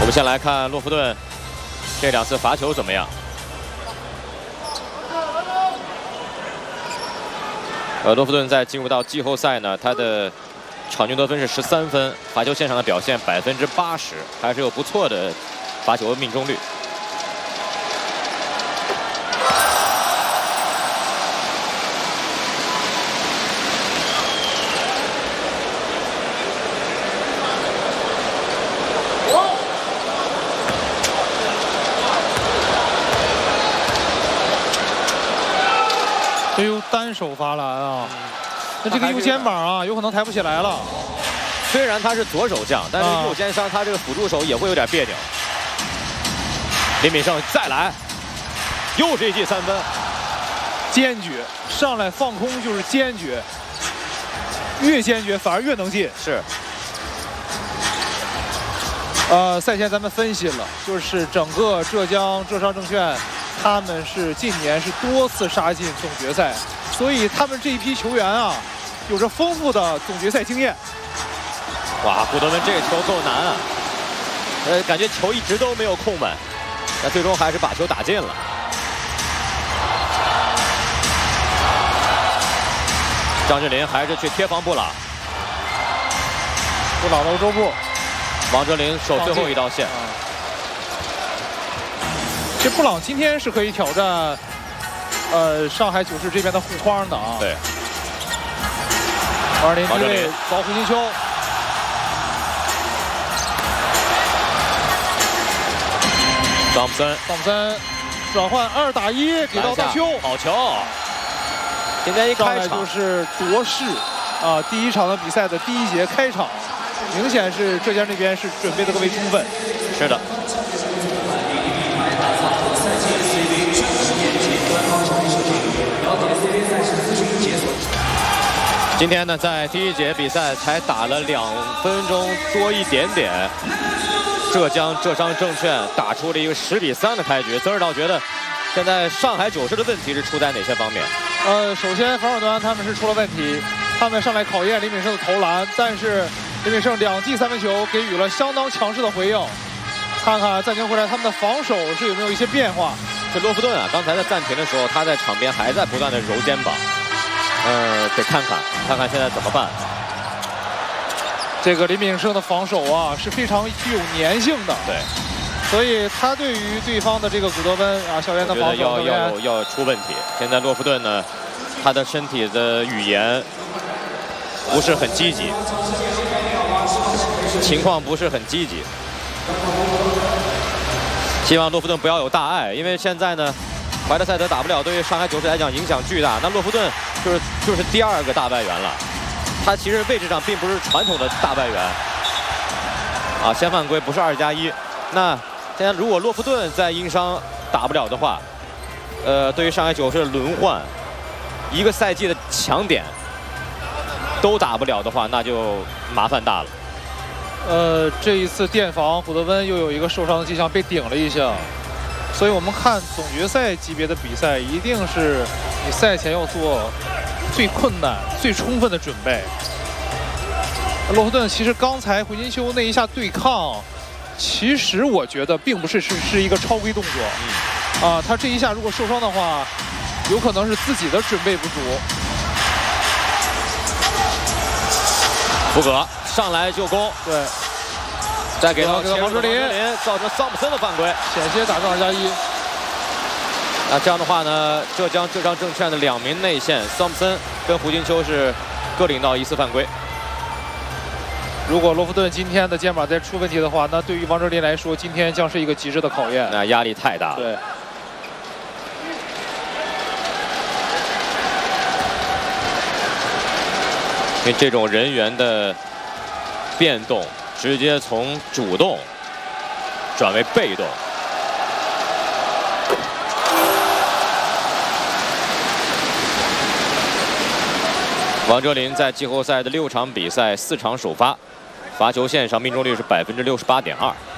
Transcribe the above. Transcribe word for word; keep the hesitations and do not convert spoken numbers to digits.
我们先来看洛夫顿这两次罚球怎么样。呃，洛夫顿在进入到季后赛呢，他的场均得分是十三分，罚球线上的表现百分之八十，还是有不错的罚球命中率。 哎呦，单手罚篮啊！那这个右肩膀啊，有可能抬不起来了。 虽然他是左手将，但是右肩伤，他这个辅助手也会有点别扭。林敏胜再来，又是一记三分， 坚决上来放空就是坚决，越坚决反而越能进。 是。 呃，赛前咱们分析了，就是整个浙江浙商证券。 他们是近年是多次杀进总决赛，所以他们这一批球员啊，有着丰富的总决赛经验。 哇，古德文这个球够难啊！呃，感觉球一直都没有控稳，但最终还是把球打进了。张智霖还是去贴防布朗， 布朗的欧洲步， 王哲林守最后一道线。 这布朗今天是可以挑战，呃，上海九世这边的护框的啊。 对。 王哲林低位找胡金秋， 汤普森， 汤普森转换二打一，给到大邱， 好球！今天一开场就是夺势啊，第一场的比赛的第一节开场，明显是浙江这边是准备的更为充分。 是的。 今天呢，在第一节比赛才打了两分钟多一点点，浙江浙商证券打出了一个十比三的开局。泽尔道觉得，现在上海九世的问题是出在哪些方面？ 呃，首先防守端他们是出了问题，他们上来考验林敏胜的投篮，但是林敏胜两记三分球给予了相当强势的回应。看看暂停回来他们的防守是有没有一些变化。 这洛夫顿啊，刚才在暂停的时候，他在场边还在不断的揉肩膀。 呃，得看看，看看现在怎么办。 这个林敏胜的防守啊是非常具有粘性的， 对， 所以他对于对方的这个古德温啊校园的防守要要要出问题。现在洛夫顿呢，他的身体的语言不是很积极，情况不是很积极。希望洛夫顿不要有大碍，因为现在呢。 怀特塞德打不了，对于上海九世来讲影响巨大。那洛夫顿就是就是第二个大外援了，他其实位置上并不是传统的大外援啊。先犯规不是二加一。那现在如果洛夫顿在因伤打不了的话，呃，对于上海九世轮换一个赛季的强点都打不了的话，那就麻烦大了。 呃，这一次垫防，古德温又有一个受伤的迹象，被顶了一下。 所以我们看总决赛级别的比赛，一定是你赛前要做最困难、最充分的准备。洛夫顿其实刚才胡金秋那一下对抗，其实我觉得并不是是是一个超规动作。嗯、啊，他这一下如果受伤的话，有可能是自己的准备不足。 福格上来就攻， 对。 再给到王哲林， 造成桑普森的犯规， 险些打成二加一。 那这样的话呢，浙江浙商证券的两名内线桑普森跟胡金秋是各领到一次犯规。 如果洛夫顿今天的肩膀再出问题的话，那对于王哲林来说，今天将是一个极致的考验。 那压力太大了。 对。 因为这种人员的变动。 直接从主动转为被动，王哲林在季后赛的六场比赛四场首发，罚球线上命中率是百分之六十八点二。